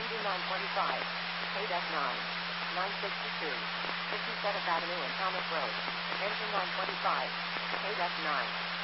Engine 925. Paid F9. 962. 57th Avenue and Thomas Road. Engine 925. Paid F9.